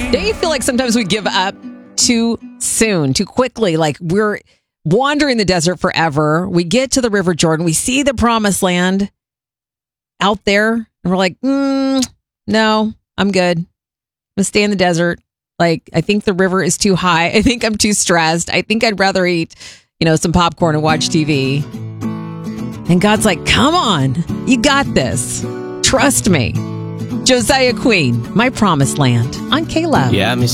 Don't you feel like sometimes we give up too soon, too quickly? Like we're wandering the desert forever. We get to the River Jordan. We see the promised land out there. And we're like, no, I'm good. I'm going to stay in the desert. Like, I think the river is too high. I think I'm too stressed. I think I'd rather eat, some popcorn and watch TV. And God's like, come on, you got this. Trust me. Josiah Queen, My Promised Land on K-Love. Yeah,